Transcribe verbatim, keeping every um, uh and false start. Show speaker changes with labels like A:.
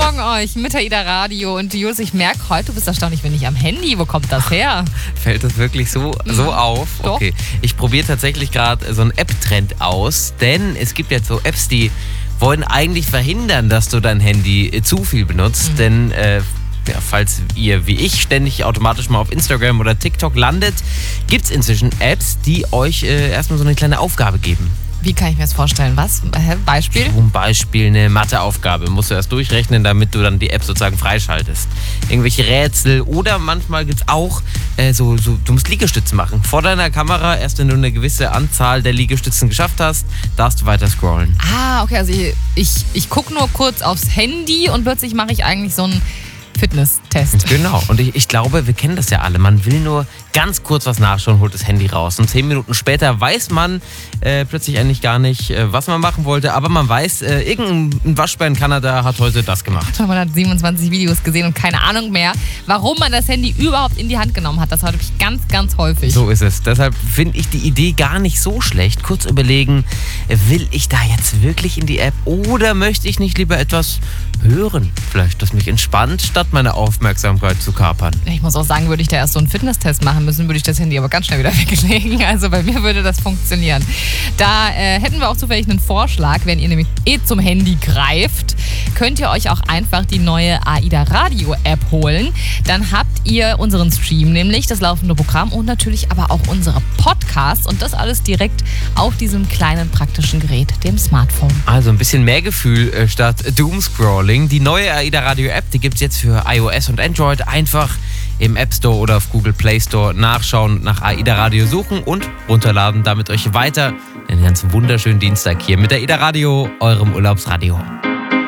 A: Morgen euch mit AIDA Radio. Und Jules, ich merke heute, du bist erstaunlich wenig am Handy. Wo kommt das her?
B: Fällt das wirklich so, so auf?
A: Doch.
B: Okay, ich probiere tatsächlich gerade so einen App-Trend aus, denn es gibt jetzt so Apps, die wollen eigentlich verhindern, dass du dein Handy zu viel benutzt, mhm. denn äh, ja, falls ihr wie ich ständig automatisch mal auf Instagram oder TikTok landet, gibt es inzwischen Apps, die euch äh, erstmal so eine kleine Aufgabe geben.
A: Wie kann ich mir das vorstellen? Was? Hä? Beispiel?
B: Zum Beispiel eine Matheaufgabe. Musst du erst durchrechnen, damit du dann die App sozusagen freischaltest. Irgendwelche Rätsel oder manchmal gibt es auch äh, so, so, du musst Liegestütze machen. Vor deiner Kamera, erst wenn du eine gewisse Anzahl der Liegestützen geschafft hast, darfst du weiter scrollen.
A: Ah, okay, also ich, ich, ich gucke nur kurz aufs Handy und plötzlich mache ich eigentlich so einen Fitness-Test.
B: Genau, und ich, ich glaube, wir kennen das ja alle. Man will nur ganz kurz was nachschauen, holt das Handy raus. Und zehn Minuten später weiß man äh, plötzlich eigentlich gar nicht, äh, was man machen wollte. Aber man weiß, äh, irgendein Waschbär in Kanada hat heute das gemacht.
A: Man hat siebenundzwanzig Videos gesehen und keine Ahnung mehr, warum man das Handy überhaupt in die Hand genommen hat. Das habe ich ganz, ganz häufig.
B: So ist es. Deshalb finde ich die Idee gar nicht so schlecht. Kurz überlegen, will ich da jetzt wirklich in die App oder möchte ich nicht lieber etwas hören? Vielleicht, das mich entspannt, statt meine Aufmerksamkeit zu kapern.
A: Ich muss auch sagen, würde ich da erst so einen Fitnesstest machen müssen, würde ich das Handy aber ganz schnell wieder weglegen. Also bei mir würde das funktionieren. Da äh, hätten wir auch zufällig einen Vorschlag. Wenn ihr nämlich eh zum Handy greift, könnt ihr euch auch einfach die neue AIDA Radio App holen. Dann habt ihr unseren Stream, nämlich das laufende Programm und natürlich aber auch unsere Podcasts und das alles direkt auf diesem kleinen praktischen Gerät, dem Smartphone.
B: Also ein bisschen mehr Gefühl äh, statt Doomscrolling. Die neue AIDA Radio App, die gibt es jetzt für iOS und Android. Einfach im App Store oder auf Google Play Store nachschauen, nach AIDA Radio suchen und runterladen. Damit euch weiter den ganzen wunderschönen Dienstag hier mit AIDA Radio, eurem Urlaubsradio.